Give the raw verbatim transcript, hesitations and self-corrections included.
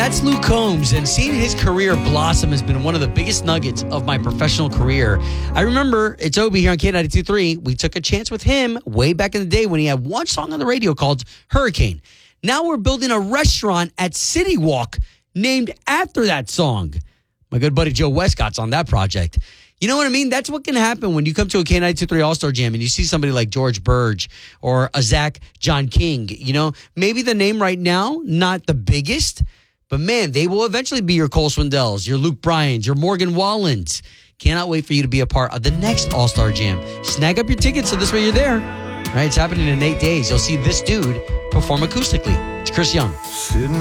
That's Luke Combs, and seeing his career blossom has been one of the biggest nuggets of my professional career. I remember, it's Obi here on K ninety-two point three. We took a chance with him way back in the day when he had one song on the radio called Hurricane. Now we're building a restaurant at City Walk named after that song. My good buddy Joe Westcott's on that project. You know what I mean? That's what can happen when you come to a K ninety-two point three All-Star Jam and you see somebody like George Burge or a Zach John King. You know, maybe the name right now, not the biggest, but man, they will eventually be your Cole Swindells, your Luke Bryans, your Morgan Wallens. Cannot wait for you to be a part of the next All-Star Jam. Snag up your tickets so this way you're there. Right? It's happening in eight days. You'll see this dude perform acoustically. It's Chris Young.